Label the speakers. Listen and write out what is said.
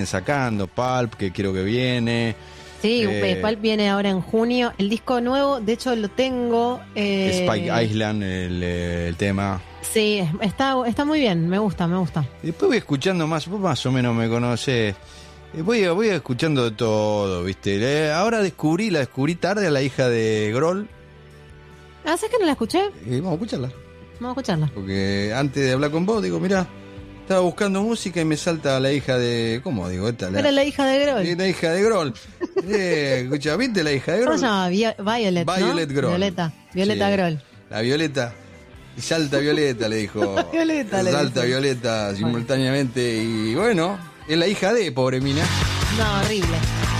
Speaker 1: sacando, Pulp, que creo que viene.
Speaker 2: Sí, Pulp viene ahora en junio. El disco nuevo, de hecho lo tengo.
Speaker 1: Spike Island, el tema.
Speaker 2: Sí, está muy bien, me gusta.
Speaker 1: Y después voy escuchando más o menos me conoces. Voy escuchando de todo, ¿viste? Ahora la descubrí tarde a la hija de Grohl.
Speaker 2: ¿Ah, sabes que no la escuché?
Speaker 1: Vamos a escucharla.
Speaker 2: Vamos a escucharla.
Speaker 1: Porque antes de hablar con vos, digo, mirá, estaba buscando música y me salta la hija de... ¿Cómo digo?
Speaker 2: Era la hija de Grohl.
Speaker 1: La hija de Grohl. Escucha, ¿viste la hija de Grohl?
Speaker 2: ¿Cómo se llama? Violet, ¿no?
Speaker 1: Violet Grohl.
Speaker 2: Violeta
Speaker 1: Sí.
Speaker 2: Grohl.
Speaker 1: La Violeta. Y salta Violeta, le dijo.
Speaker 2: Violeta, le
Speaker 1: salta
Speaker 2: dijo.
Speaker 1: Violeta simultáneamente. Y bueno, es la hija de, pobre mina.
Speaker 2: No, horrible.